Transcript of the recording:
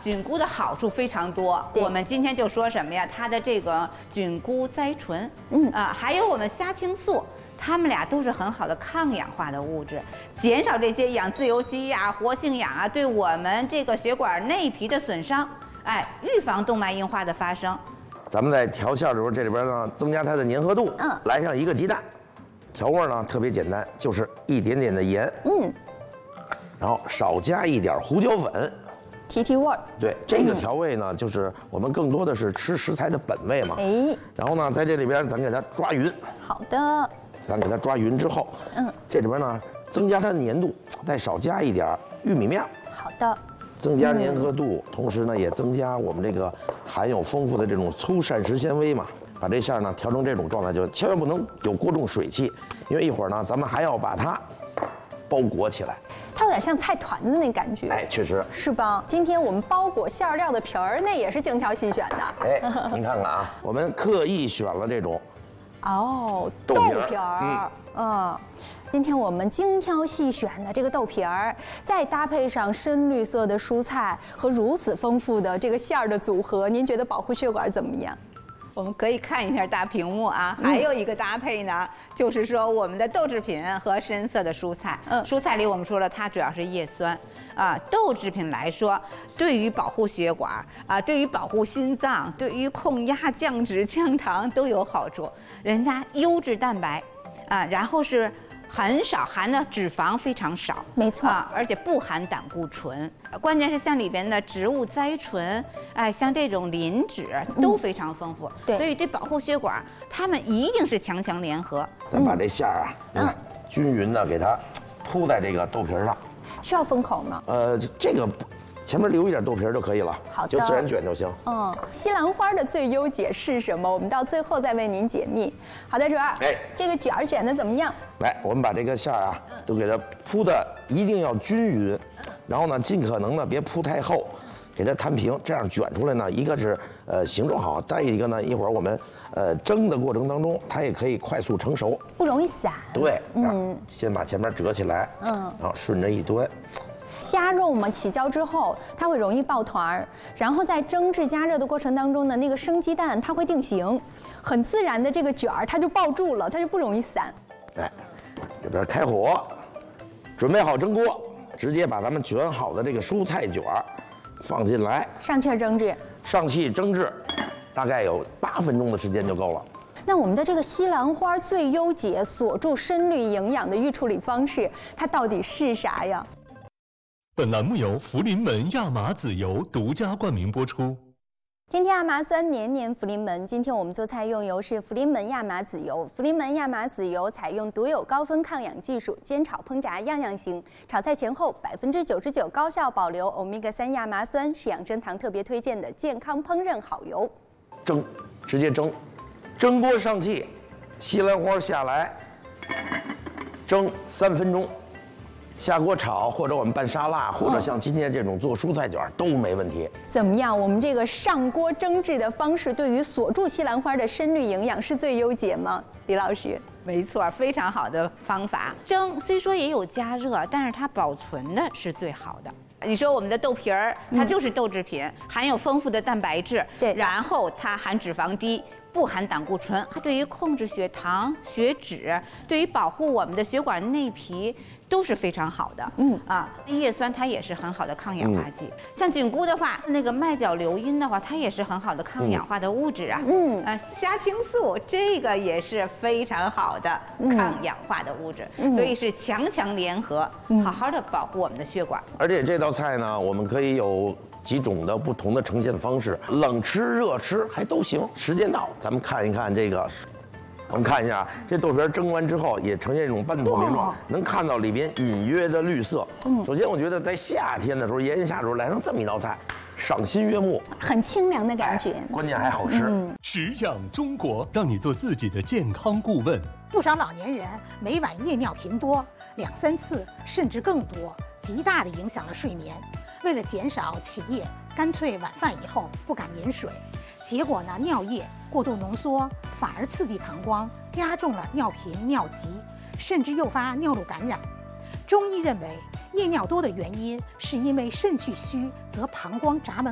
菌菇的好处非常多。我们今天就说什么呀？它的这个菌菇甾醇，还有我们虾青素。它们俩都是很好的抗氧化的物质，减少这些氧自由基呀、活性氧啊对我们这个血管内皮的损伤，预防动脉硬化的发生。 咱们在调馅的时候，这里边呢增加它的粘合度，来上1个鸡蛋，调味呢特别简单，就是一点点的盐，然后少加一点胡椒粉， 提味儿。 对，这个调味呢，就是我们更多的是吃食材的本味嘛。然后呢，在这里边咱给它抓匀。 好的。 咱给它抓匀之后，这里边呢增加它的粘度，再少加一点玉米面。 好的。 增加粘合度，同时呢也增加我们这个含有丰富的这种粗膳食纤维嘛。把这馅呢调成这种状态，就千万不能有过重水汽，因为一会儿呢咱们还要把它包裹起来。 它有点像菜团子那感觉， 确实是吧？今天我们包裹馅料的皮儿，那也是精挑细选的。 您看看啊，我们刻意选了这种。 豆皮儿，今天我们精挑细选的这个豆皮儿，再搭配上深绿色的蔬菜和如此丰富的这个馅儿的组合，您觉得保护血管怎么样？ 我们可以看一下大屏幕啊，还有一个搭配呢，就是说我们的豆制品和深色的蔬菜。蔬菜里我们说了，它主要是叶酸啊。豆制品来说，对于保护血管啊，对于保护心脏，对于控压、降脂、降糖都有好处。人家优质蛋白啊，然后是很少含的脂肪非常少， 没错而且不含胆固醇。关键是像里边的植物甾醇，像这种磷脂都非常丰富，所以对保护血管，它们一定是强强联合。 咱把这馅儿啊，均匀的给它铺在这个豆皮上。 需要封口吗？ 这个前面留一点豆皮就可以了， 好的， 就自然卷就行。 西兰花的最优解是什么？我们到最后再为您解密。好的，主任，这个卷儿卷的怎么样？ 来，我们把这个馅儿啊，都给它铺的一定要均匀，然后呢，尽可能的别铺太厚，给它摊平，这样卷出来呢，一个是形状好，再一个呢，一会儿我们蒸的过程当中，它也可以快速成熟， 不容易散。 对，先把前面折起来，然后顺着一端。 虾肉嘛，起胶之后它会容易爆团儿，然后在蒸制加热的过程当中呢，那个生鸡蛋它会定型，很自然的这个卷儿它就抱住了，它就不容易散。 这边开火，准备好蒸锅，直接把咱们卷好的这个蔬菜卷儿放进来， 上气蒸制。 上气蒸制，大概有8分钟的时间就够了。 那我们的这个西兰花最优解锁住深绿营养的预处理方式，它到底是啥呀？ 本栏目由福临门亚麻籽油独家冠名播出。 天天亚麻酸，年年福临门。今天我们做菜用油是福临门亚麻籽油。福临门亚麻籽油采用独有高分抗氧技术，煎炒烹炸样样行。炒菜前后99%高效保留欧米伽3亚麻酸，是养生堂特别推荐的健康烹饪好油。 蒸，直接蒸，蒸锅上气，西兰花下来，蒸3分钟。下锅炒，或者我们拌沙拉，或者像今天这种做蔬菜卷都没问题。 怎么样？我们这个上锅蒸制的方式，对于锁住西兰花的深绿营养是最优解吗？李老师， 没错，非常好的方法。蒸虽说也有加热，但是它保存的是最好的。你说我们的豆皮儿，它就是豆制品，含有丰富的蛋白质， 对， 然后它含脂肪低。不含胆固醇，它对于控制血糖、血脂，对于保护我们的血管内皮都是非常好的。叶酸它也是很好的抗氧化剂。像菌菇的话，那个麦角硫因的话，它也是很好的抗氧化的物质啊。虾青素这个也是非常好的抗氧化的物质，所以是强强联合，好好的保护我们的血管。 而且这道菜呢，我们可以有几种的不同的呈现方式，冷吃、热吃还都行。时间到，咱们看一看这个，我们看一下这豆皮蒸完之后也呈现一种半透明状，能看到里边隐约的绿色。首先我觉得在夏天的时候，炎夏的时候来上这么一道菜，赏心悦目， 很清凉的感觉， 关键还好吃。 食养中国，让你做自己的健康顾问。 不少老年人每晚夜尿频多，2、3次甚至更多，极大地影响了睡眠。为了减少起夜，干脆晚饭以后不敢饮水，结果呢，尿液过度浓缩，反而刺激膀胱，加重了尿频、尿急，甚至诱发尿路感染。中医认为，夜尿多的原因是因为肾气虚，则膀胱闸门